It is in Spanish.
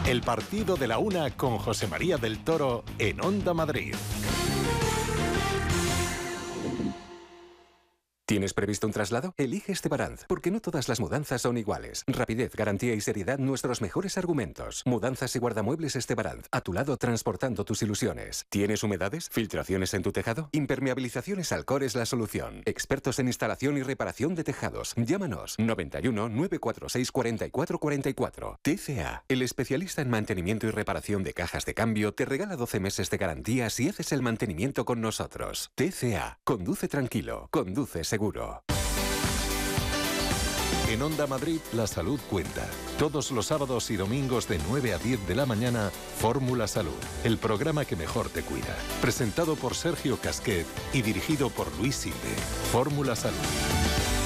El partido de la una con José María del Toro en Onda Madrid. ¿Tienes previsto un traslado? Elige Estebaranz, porque no todas las mudanzas son iguales. Rapidez, garantía y seriedad, nuestros mejores argumentos. Mudanzas y guardamuebles Estebaranz, a tu lado transportando tus ilusiones. ¿Tienes humedades? ¿Filtraciones en tu tejado? Impermeabilizaciones Alcor es la solución. Expertos en instalación y reparación de tejados. Llámanos 91 946 44 44. TCA, el especialista en mantenimiento y reparación de cajas de cambio, te regala 12 meses de garantía si haces el mantenimiento con nosotros. TCA, conduce tranquilo, conduce seguro. En Onda Madrid, la salud cuenta. Todos los sábados y domingos de 9 a 10 de la mañana, Fórmula Salud, el programa que mejor te cuida. Presentado por Sergio Casquet y dirigido por Luis Silve. Fórmula Salud.